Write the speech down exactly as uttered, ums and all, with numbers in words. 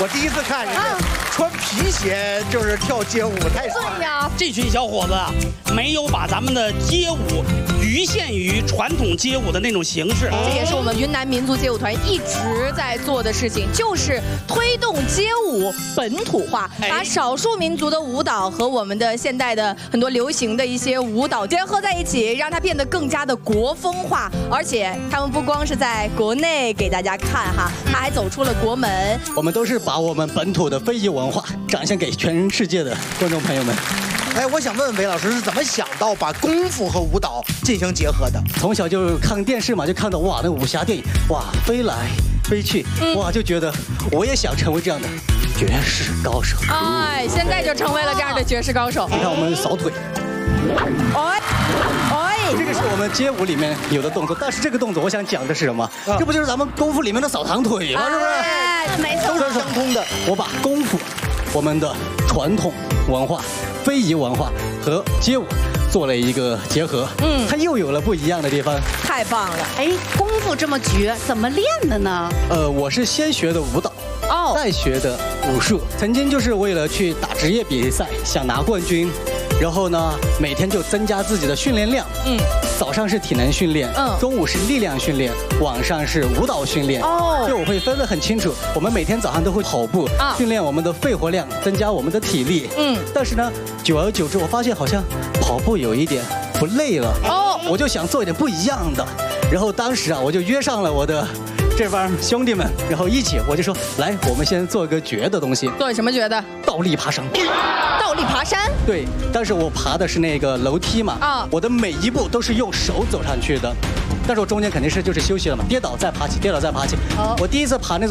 我第一次看人家穿皮鞋就是跳街舞，太帅了。 对呀， 这群小伙子啊，没有把咱们的街舞局限于传统街舞的那种形式。 这也是我们云南民族街舞团一直在做的事情，就是推动街舞本土化，把少数民族的舞蹈和我们的现代的很多流行的一些舞蹈结合在一起，让它变得更加的国风化。而且他们不光是在国内给大家看哈，他还走出了国门。 我们都是把我们本土的非遗文化展现给全世界的观众朋友们。 哎，我想问问韦老师是怎么想到把功夫和舞蹈进行结合的？ 从小就看电视嘛，就看到哇，那武侠电影，哇，飞来飞去，哇，就觉得我也想成为这样的绝世高手。 哎，现在就成为了这样的绝世高手。 你看我们扫腿， 哎哎， 这个是我们街舞里面有的动作，但是这个动作我想讲的是什么？这不就是咱们功夫里面的扫堂腿吗？是不是？ 哎，没错， 都是相通的。我把功夫，我们的传统文化、非遗文化和街舞做了一个结合，嗯，它又有了不一样的地方。 太棒了！ 哎，功夫这么绝，怎么练的呢？ 呃，我是先学的舞蹈。 哦， 再学的武术，曾经就是为了去打职业比赛，想拿冠军，然后呢，每天就增加自己的训练量。嗯，早上是体能训练，嗯，中午是力量训练，晚上是舞蹈训练。哦，就我会分得很清楚。我们每天早上都会跑步，啊，训练我们的肺活量，增加我们的体力。嗯，但是呢，久而久之，我发现好像跑步有一点不累了。哦，我就想做一点不一样的。然后当时啊，我就约上了我的这帮兄弟们，然后一起我就说，来，我们先做一个绝的东西。 做什么绝的？ 倒立爬山。 倒立爬山？ 对，但是我爬的是那个楼梯嘛，啊，我的每一步都是用手走上去的，但是我中间肯定是就是休息了嘛，跌倒再爬起，跌倒再爬起。哦，我第一次爬那种